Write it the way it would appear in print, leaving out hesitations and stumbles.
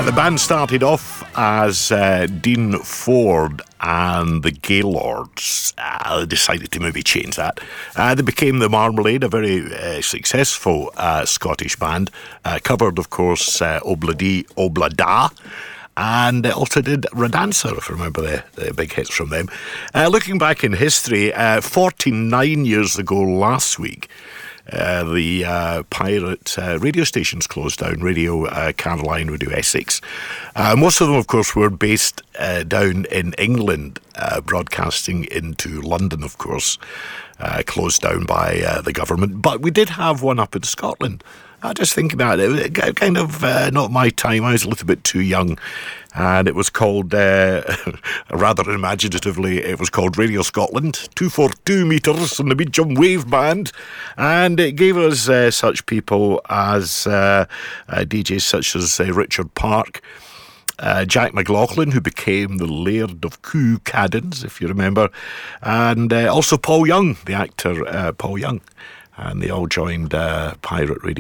The band started off as Dean Ford and the Gaylords. They decided to maybe change that. They became the Marmalade, a very successful Scottish band. Covered, of course, Obladi Oblada. And also did Rodancer, if you remember the big hits from them. Looking back in history, 49 years ago last week, the pirate radio stations closed down, Radio Caroline, Radio Essex. Most of them, of course, were based down in England, broadcasting into London, of course, closed down by the government. But we did have one up in Scotland. I just think about it, kind of not my time. I was a little bit too young, and it was called, rather imaginatively, it was called Radio Scotland, 242 metres on the medium wave band, and it gave us such people as DJs such as Richard Park, Jack McLaughlin, who became the Laird of Coo Caddens, if you remember, and also Paul Young, the actor Paul Young, and they all joined Pirate Radio.